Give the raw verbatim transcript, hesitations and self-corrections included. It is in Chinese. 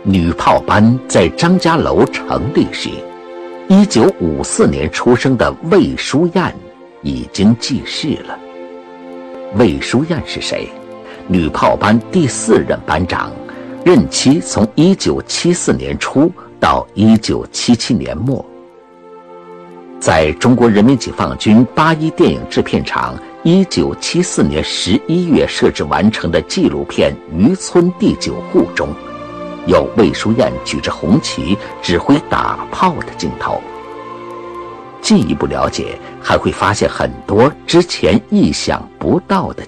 女炮班在张家楼成立时，一九五四年出生的魏淑燕已经记事了。魏淑燕是谁？女炮班第四任班长，任期从一九七四年初到一九七七年末。在中国人民解放军八一电影制片厂一九七四年十一月摄制完成的纪录片《渔村第九户》中，有魏淑燕举着红旗指挥打炮的镜头。进一步了解，还会发现很多之前意想不到的